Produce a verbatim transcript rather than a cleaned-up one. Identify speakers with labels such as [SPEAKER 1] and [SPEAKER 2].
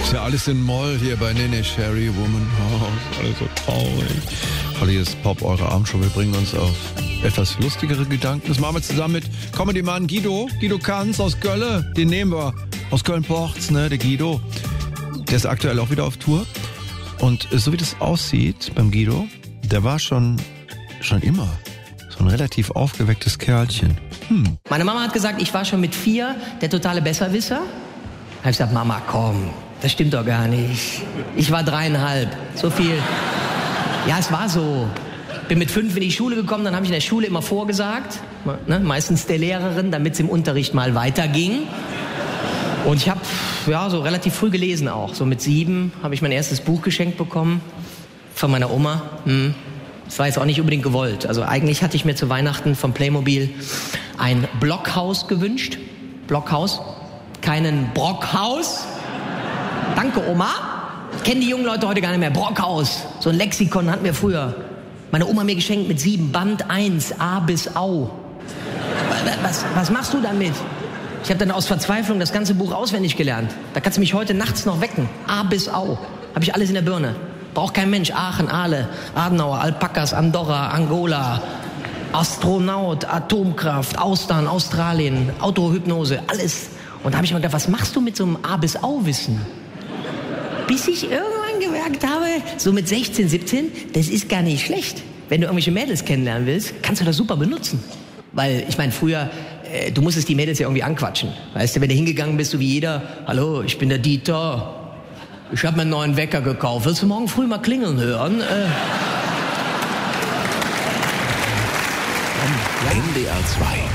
[SPEAKER 1] Ist ja alles in Moll hier bei Nene Cherry Woman. Oh, ist alles so traurig. Hallo, hier ist Pop, eure Abendshow. Wir bringen uns auf etwas lustigere Gedanken. Das machen wir zusammen mit Comedy-Mann Guido. Guido Kanz aus Gölle. Den nehmen wir aus Köln-Porz, ne, der Guido. Der ist aktuell auch wieder auf Tour. Und so wie das aussieht beim Guido, der war schon, schon immer so ein relativ aufgewecktes Kerlchen. Hm.
[SPEAKER 2] Meine Mama hat gesagt, ich war schon mit vier der totale Besserwisser. Da habe ich gesagt, Mama, komm, das stimmt doch gar nicht. Ich war dreieinhalb, so viel. Ja, es war so. Bin mit fünf in die Schule gekommen, dann habe ich in der Schule immer vorgesagt, ne, meistens der Lehrerin, damit es im Unterricht mal weiterging. Und ich habe ja so relativ früh gelesen auch. So mit sieben habe ich mein erstes Buch geschenkt bekommen von meiner Oma. Hm. Das war jetzt auch nicht unbedingt gewollt. Also eigentlich hatte ich mir zu Weihnachten vom Playmobil ein Blockhaus gewünscht. Blockhaus. Keinen Brockhaus. Danke, Oma. Kennen die jungen Leute heute gar nicht mehr. Brockhaus. So ein Lexikon hatten wir früher. Meine Oma mir geschenkt mit sieben. Band eins, A bis Au. Was, was machst du damit? Ich habe dann aus Verzweiflung das ganze Buch auswendig gelernt. Da kannst du mich heute nachts noch wecken. A bis Au. Habe ich alles in der Birne. Braucht kein Mensch. Aachen, Aale, Adenauer, Alpakas, Andorra, Angola, Astronaut, Atomkraft, Austern, Australien, Autohypnose, alles. Und da habe ich mir gedacht, was machst du mit so einem A bis Au-Wissen? Bis ich irgendwann gemerkt habe, so mit sechzehn, siebzehn, das ist gar nicht schlecht. Wenn du irgendwelche Mädels kennenlernen willst, kannst du das super benutzen. Weil, ich meine, früher, äh, du musstest die Mädels ja irgendwie anquatschen. Weißt du, wenn du hingegangen bist, so wie jeder, hallo, ich bin der Dieter, ich habe mir einen neuen Wecker gekauft, willst du morgen früh mal klingeln hören? Äh,
[SPEAKER 3] N D R zwei